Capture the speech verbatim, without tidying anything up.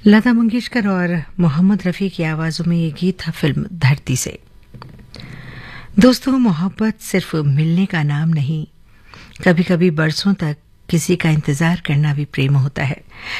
लता मंगेशकर और मोहम्मद रफ़ी की आवाज़ों में ये गीत था फिल्म धरती से। दोस्तों, मोहब्बत सिर्फ मिलने का नाम नहीं, कभी कभी बरसों तक किसी का इंतजार करना भी प्रेम होता है।